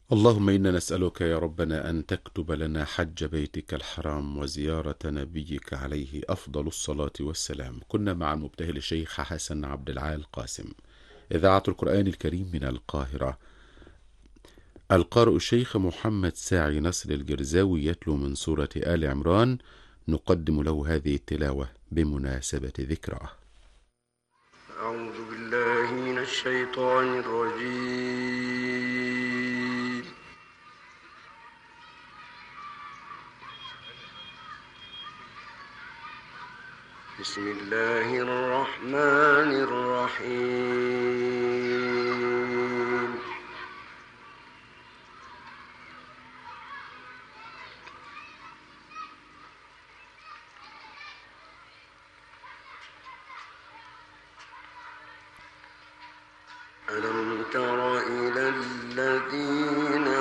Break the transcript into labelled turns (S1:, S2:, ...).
S1: اللهم إنا نسألك يا ربنا أن تكتب لنا حج بيتك الحرام وزيارة نبيك عليه أفضل الصلاة والسلام. كنا مع المبتهل الشيخ حسن عبد العال قاسم، إذاعة القرآن الكريم من القاهرة. القارئ الشيخ محمد ساعي نصر الجرزاوي يتلو من سورة آل عمران. نقدم له هذه التلاوة بمناسبة ذكراه.
S2: أعوذ بالله من الشيطان الرجيم. بسم الله الرحمن الرحيم. ألم تر إلى الذين